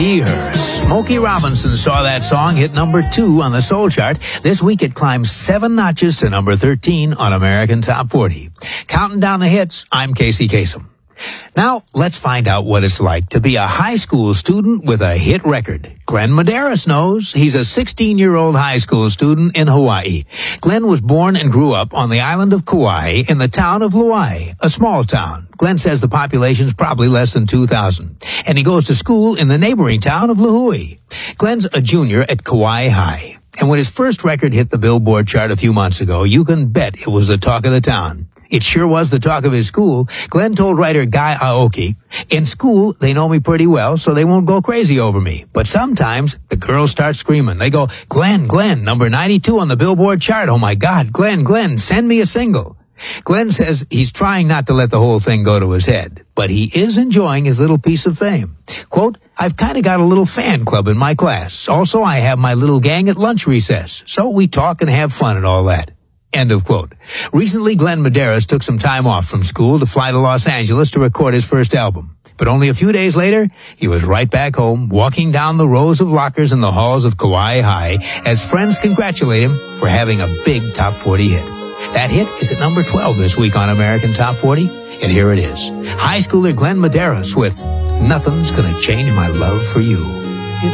Her. Smokey Robinson saw that song hit number 2 on the Soul Chart. This week it climbed 7 notches to number 13 on American Top 40. Counting down the hits, I'm Casey Kasem. Now, let's find out what it's like to be a high school student with a hit record. Glenn Medeiros knows. He's a 16-year-old high school student in Hawaii. Glenn was born and grew up on the island of Kauai in the town of Lauai, a small town. Glenn says the population's probably less than 2,000. And he goes to school in the neighboring town of Lihue. Glenn's a junior at Kauai High. And when his first record hit the Billboard chart a few months ago, you can bet it was the talk of the town. It sure was the talk of his school. Glenn told writer Guy Aoki, "In school, they know me pretty well, so they won't go crazy over me. But sometimes the girls start screaming. They go, 'Glenn, Glenn, number 92 on the Billboard chart. Oh my God, Glenn, Glenn, send me a single.'" Glenn says he's trying not to let the whole thing go to his head, but he is enjoying his little piece of fame. Quote, "I've kind of got a little fan club in my class. Also, I have my little gang at lunch recess. So we talk and have fun and all that." End of quote. Recently, Glenn Medeiros took some time off from school to fly to Los Angeles to record his first album. But only a few days later, he was right back home, walking down the rows of lockers in the halls of Kauai High as friends congratulate him for having a big Top 40 hit. That hit is at number 12 this week on American Top 40, and here it is. High schooler Glenn Medeiros with "Nothing's Gonna Change My Love for You."